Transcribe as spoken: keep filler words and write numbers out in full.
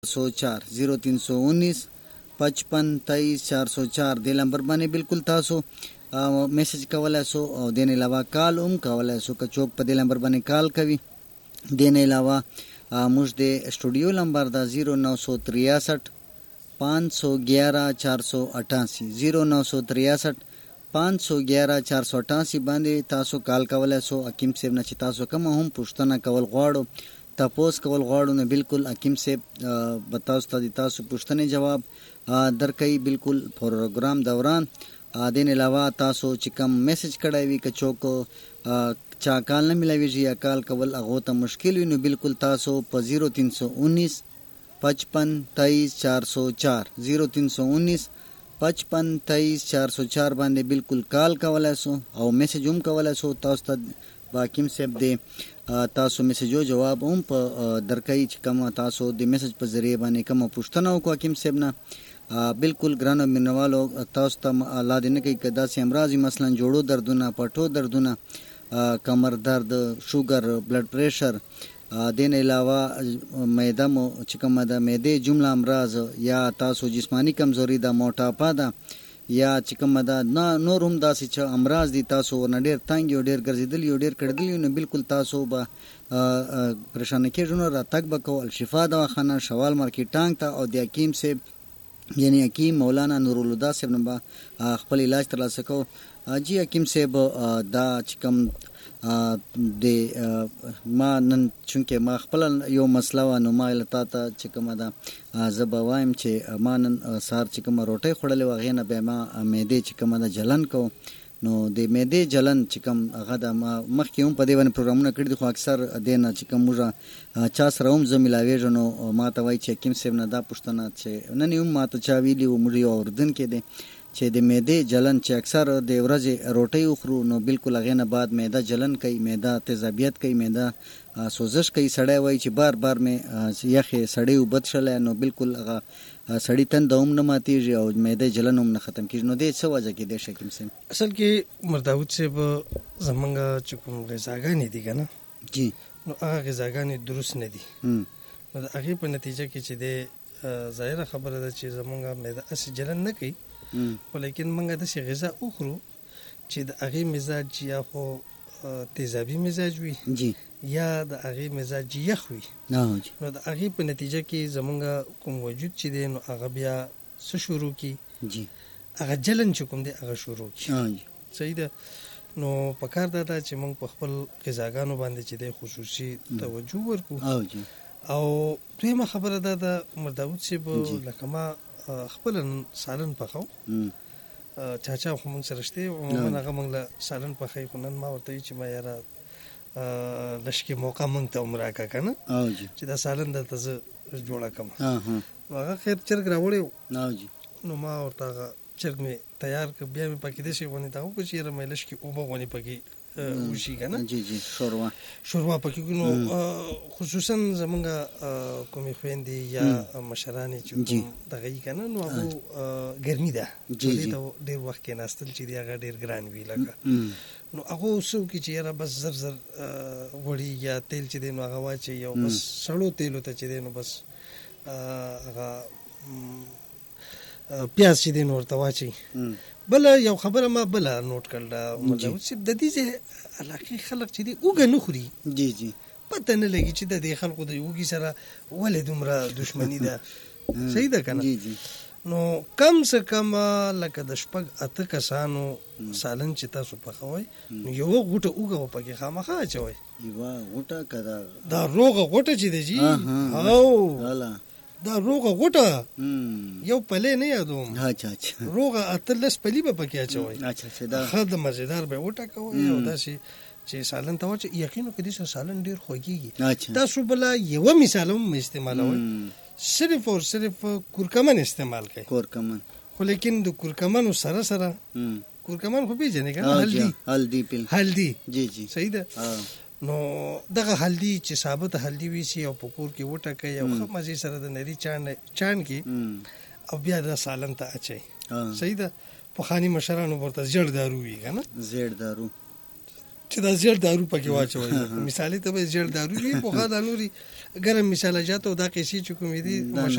सौ चार जीरो तीन सौ उन्नीस पचपन तेईस चार सौ चार दे नंबर باندې بالکل تاسو میسج کولای سو او دین علاوه کال هم کولای سو که چوک په دې نمبر باندې کال کوي. دین علاوه موږ د سټوډیو نمبر دا زیرو نو سو تریاسٹھ پانچ سو گیارہ چار سو اٹھاسی زیرو نو سو تریاسٹھ پانچ سو گیارہ چار سو اٹھاسی باندې تاسو کال کولای سو. حکیم صاحب نه چې تاسو کوم هم پوښتنه کول غواړو تاسو کول غواړو نو بالکل حکیم صاحب بتاوس ته تاسو پوښتنې جواب درکې بالکل پروګرام دوران. دین علاوه تاسو چې کوم میسج کړای وي که چوک چا کال نه ملويږي یا کال کول هغه ته مشکل وي نو بالکل تاسو په زیرو تین سو انیس پچپن تیئیس چار سو چار زیرو تین سو انیس پچپن تیئیس چار سو چار باندې بالکل کال کولای سو او میسج هم کولای سو. تاسو ته باکیم صاحب دی تاسو میسجو جواب هم په درکې چې کوم تاسو د میسج په ذریعہ باندې کوم پوښتنه وکړو حکیم صاحب نه بالکل ګرانو مینوالو تاسو ته الله دې نه کوي که داسې امراض مثلا جوړو دردونه پټو دردونه کمر درد شوګر بلډ پریشر دین علاوه معده مو چې کومه د معدې جمله امراض یا تاسو جسمانی کمزوري د موټاپا ده یا چې کومه ده نور هم داسې چې امراض دي تاسو ورنه ډېر تنګ یو ډېر ګرځېدلی یو ډېر کړېدلی نو بالکل تاسو به پریشانه کېږئ نو راتګ به کوو الشفا دواخانه شوال مارکیټ ټانګ ته او د حکیم صاحب یعنی حکیم مولانا نورالهدی صاحب نه به خپل علاج ترلاسه کوو. جی حکیم صاحب دا چې کوم د ما نن چونکې ما خپل یو مسله وه نو ما تا ته چې کومه ده زه به وایم چې ما نن سهار چې کومه روټۍ خوړلې وه هغې نه بیا ما معدې چې کومه ده جلن کوم نو د معدې جلن چې کوم هغه ده ما مخکې هم په دې باندې پروګرامونه کړي دي خو اکثر دې نه چې کوم موږ چا سره هم زه میلاوېږم نو ما ته وایي چې حکیم صاحب نه دا پوښتنه چې نن هم ما ته چا ویلي وو موږ یو اردن کې دی چې د معدې جلن چې اکثر د ورځې روټۍ وخورو نو بالکل هغې نه بعد معده جلن کوي معده تیزابیت کوي معده سوزش کوي. سړی وایي چې بار بار مې یخې سړی اوبه څښلی نو بالکل هغه سړی تنده هم نه ماتېږي او معده جلن هم نه ختم کېږي نو دې څه وجه کې دی حکیم صاحب؟ اصل کې مرداود صاحب زمونږ چې کوم غذاګانې دي که نه جی نو هغه غذاګانې درست نه دي نو د هغې په نتیجه کې چې دی ظاهره خبره ده چې زمونږ معده هسې جلن نه کوي خو لیکن موږ داسې غذا وخورو چې د هغې مزاج یا خو تیزابي مزاج وي یا د هغې مزاج یخ وي نو د هغې په نتیجه کې زمونږ کوم وجود چې دی نو هغه بیا څه شروع کړي هغه جلن چې کوم دی هغه شروع کړي. صحیح ده. نو پکار دا ده چې موږ په خپل غذاګانو باندې چې دی خصوصي توجه ورکړو. او دویمه خبره دا ده مرداود صاحب لکه ما خپل سالن پخاو چاچا خو موږ سره شته عموما هغه موږ له سالن پخای خو نن ما ورته چې ما یاره لشکې موقع موږ ته عمره کا که نه چې دا سالن درته زه جوړه کړم نو هغه خیر چرګ راوړی نو ما ورته هغه چرګ مې تیار کړ بیا مې پکې داسې غونې ته وکړو چې یاره مې لشکې اوبه غونې پکې وشي که نه جی جی شوروا شوروا پکې نو خصوصا زمونږ کومې خویندې یا مشرانې چې کوم دغه یي که نه نو هغو ګرمي ده چولې ته ډېر وخت کېناستل چې دی هغه ډېر ګران وي لکه نو هغو څه وکړي چې یاره بس زر زر غوړي یا تیل چې دی نو هغه واچوي او بس سړو تیلو ته چې دی نو بس هغه پیاز چې دی نو ورته واچوي. بله یو خبره ما بله نوټ کړله مرداود صاحب د دې ځای علاقې خلک چې دی اوږه نه خوري جی جی پته نه لګي چې د دې خلکو د اوږې سره ولې دومره دشمني ده. صحیح ده که نه؟ نو کم څه کم لکه د شپږ اته کسانو سالن چې تاسو پخوئ نو یوه غوټه اوږه به پکې خامخا اچوئ. یوه غوټه که دا روغه غوټه چې دی جي او دا روغه غوټه یو پلی نه یادوم روغه اتلس پلی به پکې اچوئ ښه د مزېدار به یې وټکوئ او داسې چې سالن ته واچوئ. یقین وکړئ دې سره سالن ډېر خوږېږي. تاسو بله یوه مثال هم استعمالوئ صرف اور صرف کورکمن استعمال کوي کورکمن خو لیکن د کورکمنو سره سره کورکمن خو پیژنې که نه هلدي هلدي هلدي جی جی صحیح ده. نو دغه هلدي چې ثابت هلدي ویسي او په کور کې وټکئ او ښه مزې سره د نري چاڼ کې او بیا د سالن ته اچئ. صحیح ده. پخواني مشرانو ورته زیړ دارو وي که نه زیړ دارو چې دا زیړ دارو پکې واچوي. مثالي ته به زیړ دارو وي، بخا د نوري ګرم مثالجات او دا قصې چې کومې دي